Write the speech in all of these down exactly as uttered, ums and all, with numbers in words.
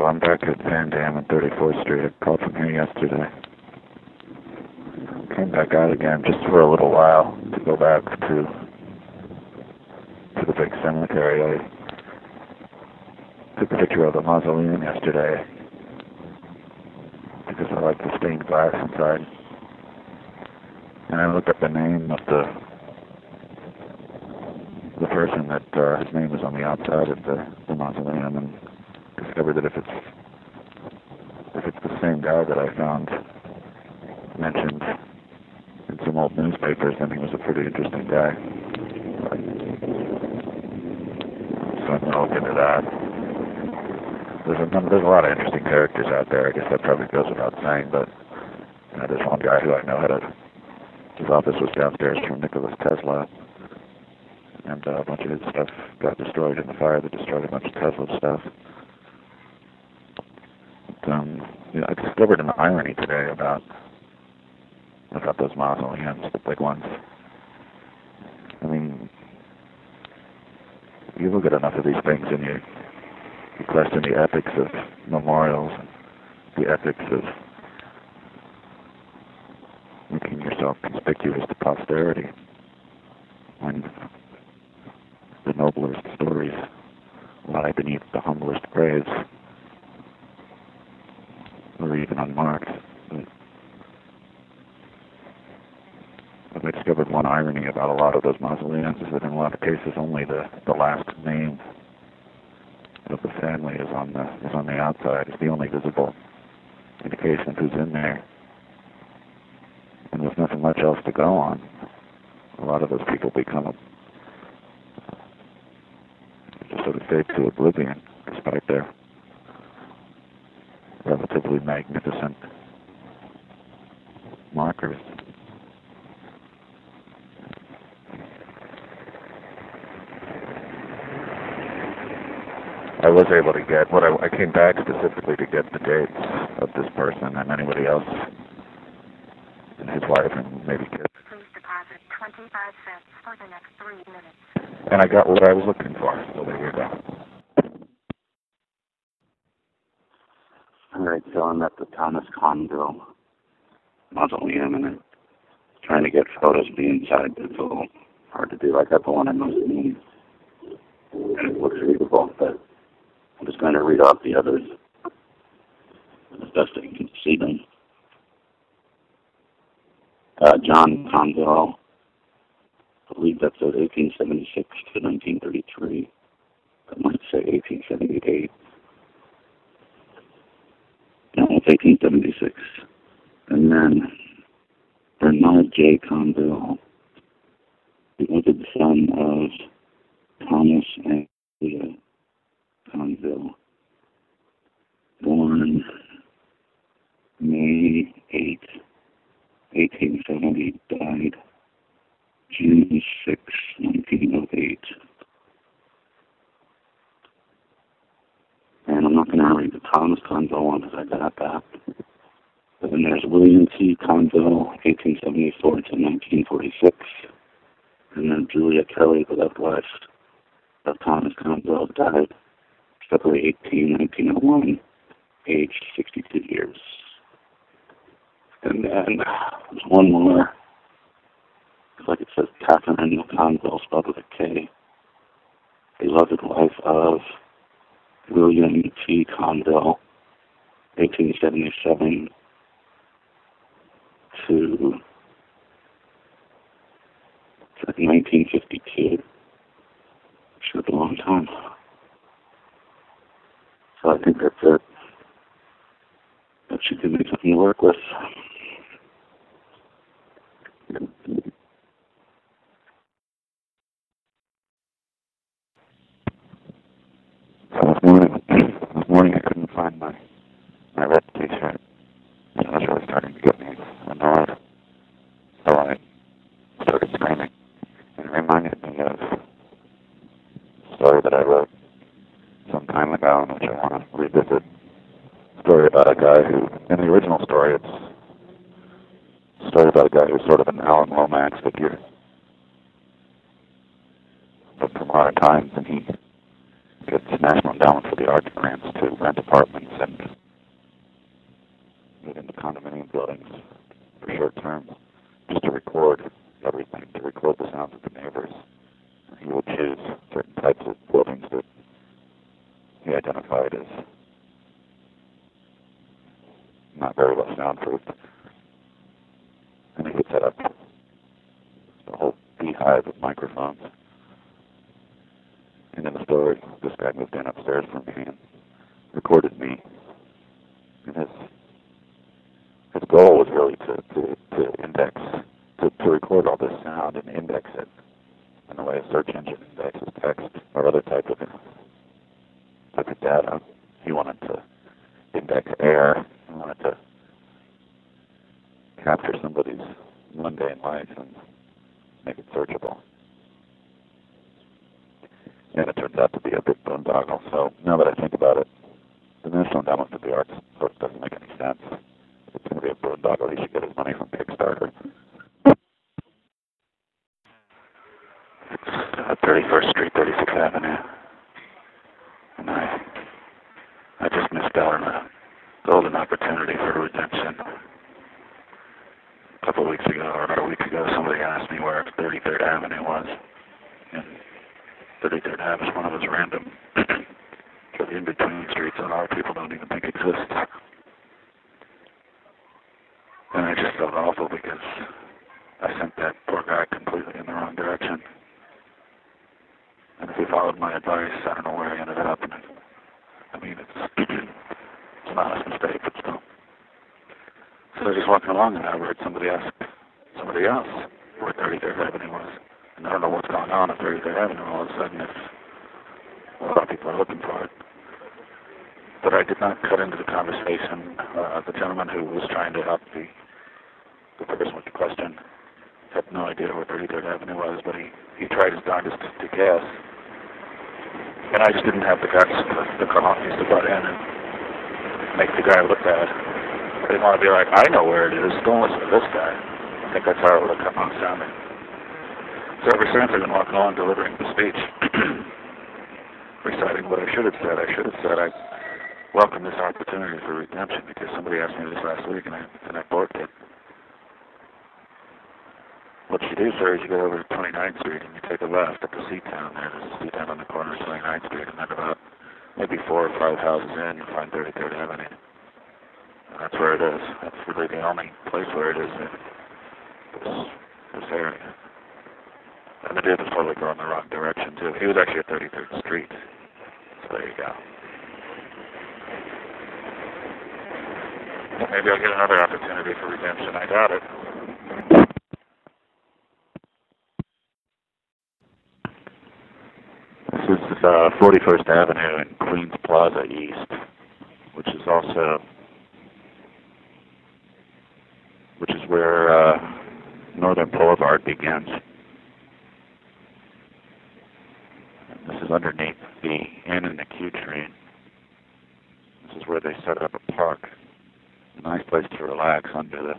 Hello, I'm back at Van Dam and thirty-fourth Street. I called from here yesterday. Came back out again just for a little while to go back to to the big cemetery. I took a picture of the mausoleum yesterday because I like the stained glass inside. And I looked up the name of the the person that uh, his name was on the outside of the, the mausoleum, and discovered that if it's if it's the same guy that I found mentioned in some old newspapers, then he was a pretty interesting guy. So I'm going to look into that. There's a number, there's a lot of interesting characters out there. I guess that probably goes without saying, but you know, there's one guy who I know had a his office was downstairs from Nikola Tesla, and uh, a bunch of his stuff got destroyed in the fire that destroyed a bunch of Tesla stuff. But, um, you know, I discovered an irony today about about those mausoleums, the big ones. I mean, you look at enough of these things and you, you question the ethics of memorials, the ethics of making yourself conspicuous to posterity, when the noblest stories lie beneath the humblest graves, or even unmarked. But I discovered one irony about a lot of those mausoleums is that in a lot of cases only the, the last name of the family is on the is on the outside. It's the only visible indication of who's in there. And there's nothing much else to go on. A lot of those people become a, just sort of fade to oblivion despite their relatively magnificent markers. I was able to get, what I, I came back specifically to get the dates of this person and anybody else, and his wife and maybe kids. Please deposit twenty-five cents for the next three minutes. And I got what I was looking for, so there you go. Alright, so I'm at the Thomas Conville Mausoleum, and I'm trying to get photos of the inside, but it's a little hard to do. I got the one I most need, and it looks readable, but I'm just going to read off the others as best I can see them. Uh, John Conville, I believe that's at eighteen seventy-six to nineteen thirty-three. I might say eighteen seventy-eight. No, it's eighteen seventy-six. And then Bernard J. Conville, he was the son of Thomas and Leah Conville, born May eighth, eighteen seventy, died June sixth, nineteen oh eight. And I'm not going to read the Thomas Conville one because I got that. But then there's William T. Conville, eighteen seventy-four to nineteen forty-six. And then Julia Kelly, the left wife of Thomas Conville, died February eighteenth, nineteen oh one, aged sixty-two years. And then there's one more. It's like it says Catherine Conville, spelled with a K. Beloved wife of William T. Conville, eighteen seventy-seven to it's like nineteen fifty-two. Sure, a long time. So I think that's it. That should give me something to work with. So this morning, this morning I couldn't find my my red T-shirt. So that was really starting to get me annoyed. So I started screaming. And it reminded me of a story that I wrote some time ago, in which I want to revisit. A story about a guy who, in the original story, it's a story about a guy who's sort of an Alan Lomax figure. But from modern times, and he gets National Endowment for the Arts grants to rent apartments and move into condominium buildings for short term, just to record everything, to record the sounds of the neighbors. He would choose certain types of buildings that he identified as not very well soundproofed. And he would set up a whole beehive of microphones. And in the story, this guy moved in upstairs from me and recorded me. And his his goal was really to, to, to index, to, to record all this sound and index it in the way a search engine indexes text or other type of type of data. He wanted to index air. He wanted to capture somebody's mundane life and make it searchable. And it turns out to be a big boondoggle. So now that I think about it, the National Endowment for the Arts book doesn't make any sense. If it's going to be a boondoggle, he should get his money from Kickstarter. It's uh, thirty-first Street, thirty-sixth Avenue. And I, I just missed out on a golden opportunity for redemption. A couple of weeks ago, or about a week ago, somebody asked me where thirty-third Avenue was. And thirty-third Avenue is one of those random sort of in-between streets that a lot of people don't even think exist. And I just felt awful because I sent that poor guy completely in the wrong direction. And if he followed my advice, I don't know where he ended up. And it, I mean, it's, it's an honest mistake, but still. So I was just walking along and I heard somebody ask somebody else where thirty-third Avenue was. And I don't know what's going on at thirty-third Avenue. All of a sudden, it's, a lot of people are looking for it. But I did not cut into the conversation. Uh, the gentleman who was trying to help the, the person with the question had no idea where thirty-third Avenue was, but he, he tried his darndest to, to guess. And I just didn't have the guts to, to come off to butt in and make the guy look bad. I didn't want to be like, I know where it is, don't listen to this guy. I think that's how it would have come out sounding. So ever since I've been walking on delivering the speech, reciting what I should have said. I should have said I welcome this opportunity for redemption because somebody asked me this last week and I, and I borked it. What you do, sir, is you go over to twenty-ninth Street and you take a left at the C-Town there. There's a C-Town on the corner of twenty-ninth Street, and then about maybe four or five houses in, you'll find thirty-third Avenue. And that's where it is. That's really the only place where it is in this, this area. And the dude was totally going the wrong direction, too. He was actually at thirty-third Street. So there you go. Maybe I'll get another opportunity for redemption. I doubt it. This is uh, forty-first Avenue and Queens Plaza East, which is also, which is where uh, Northern Boulevard begins. This is underneath the Inn and the Q train. This is where they set up a park. A nice place to relax under the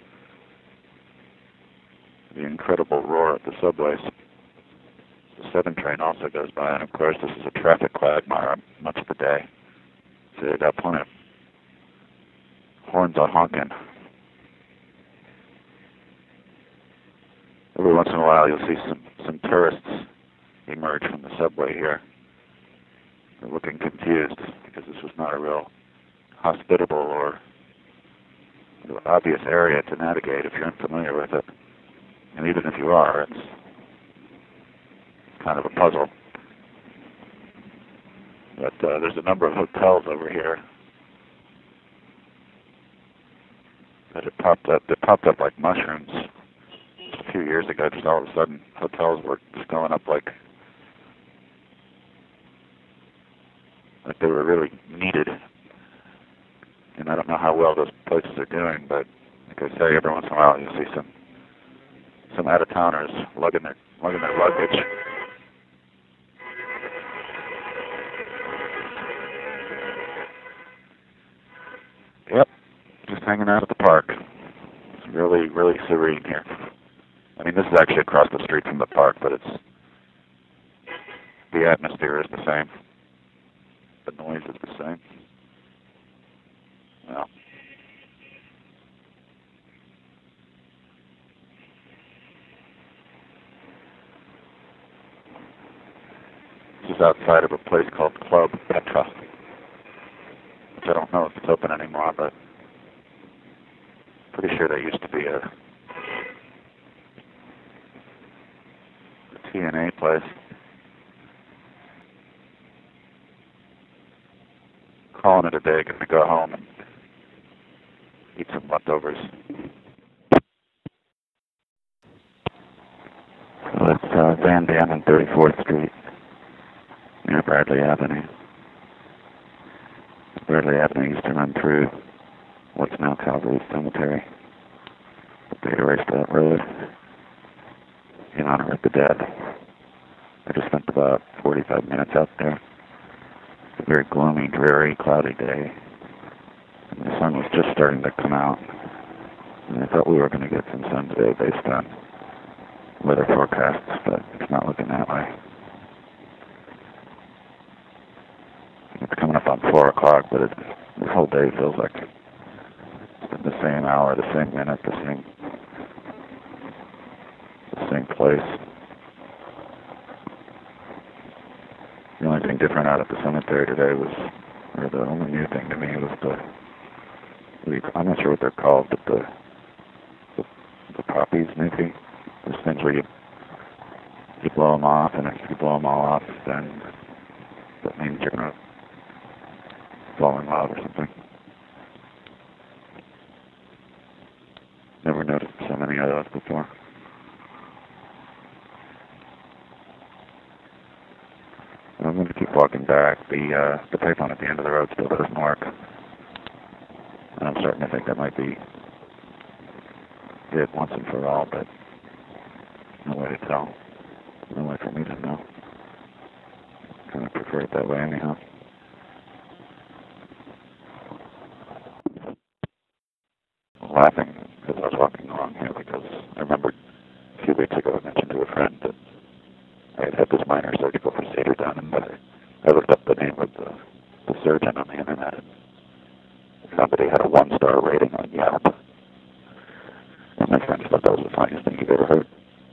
the incredible roar of the subways. The seven train also goes by, and of course this is a traffic quagmire much of the day. So they got plenty of horns a honking. Every once in a while you'll see some, some tourists emerge from the subway here. They're looking confused because this was not a real hospitable or obvious area to navigate if you're unfamiliar with it. And even if you are, it's kind of a puzzle. But uh, there's a number of hotels over here that have popped up. They popped up like mushrooms just a few years ago. Just all of a sudden, hotels were just going up like like they were really needed. And I don't know how well those places are doing, but like I say, every once in a while you'll see some some out-of-towners lugging their lugging their luggage. Yep, just hanging out at the park. It's really, really serene here. I mean, this is actually across the street from the park, but it's the atmosphere is the same. the noise is the same. Well, this is outside of a place called Club Petra, which I don't know if it's open anymore, but pretty sure there used to be a, a T N A place. Calling it a day, gonna go home and eat some leftovers. So it's uh, Van Dam and thirty-fourth Street, near Bradley Avenue. Bradley Avenue used to run through what's now Calvary Cemetery. But they erased that road in honor of the dead. I just spent about forty-five minutes out there. It's a very gloomy, dreary, cloudy day. And the sun was just starting to come out. And I thought we were going to get some sun today based on weather forecasts, but it's not looking that way. It's coming up on four o'clock, but it, this whole day feels like it's been the same hour, the same minute, the same, the same place. The only thing different out at the cemetery today was, or the only new thing to me was the, the I'm not sure what they're called, but the, the, the poppies maybe. Those things where you, you blow them off, and if you blow them all off, then that means you're not blowing love or something. Never noticed so many of those before. I'm going to keep walking back. The uh, the payphone at the end of the road still doesn't work. And I'm starting to think that might be it once and for all, but no way to tell. No way for me to know. Kind of prefer it that way anyhow. I was laughing because I was walking along here because I remember a few weeks ago I mentioned to a friend that I had had this minor surgical procedure done, and I, I looked up the name of the, the surgeon on the internet. Somebody had a one-star rating on Yelp. And my friend thought that was the funniest thing he'd ever heard.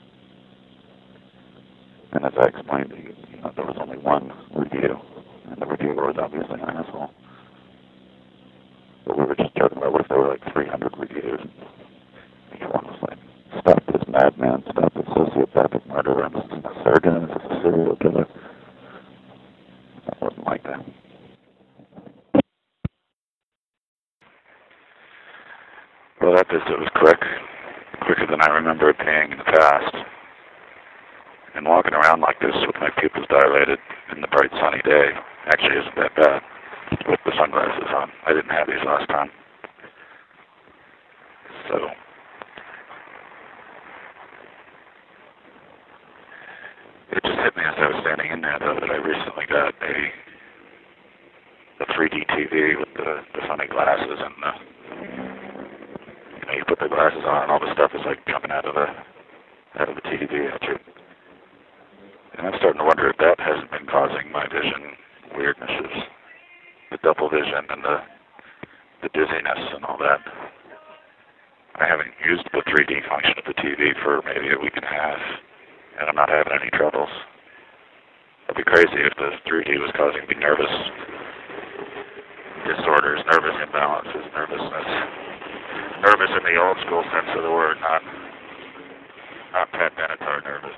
And as I explained, you know, there was only one review, and the reviewer was obviously an asshole. But we were just joking about what if there were like three hundred reviews. Each one was like, stop this madman, stop this sociopathic murderer, this is a surgeon, this is a serial killer. I wasn't like that. Well, that visit was quick, quicker than I remember it being in the past. And walking around like this with my pupils dilated in the bright sunny day actually isn't that bad with the sunglasses on. I didn't have these last time. So, it just hit me as I was standing in there, though, that I recently got a, a three D T V with the, the funny glasses and the, you know, you put the glasses on and all the stuff is like coming out of the, out of the T V at you. And I'm starting to wonder if that hasn't been causing my vision weirdnesses, the double vision and the the dizziness and all that. I haven't used the three D function of the T V for maybe a week and a half, and I'm not having any troubles. It'd be crazy if the three D was causing me nervous disorders, nervous imbalances, nervousness. Nervous in the old school sense of the word, not not Pat Benatar nervous.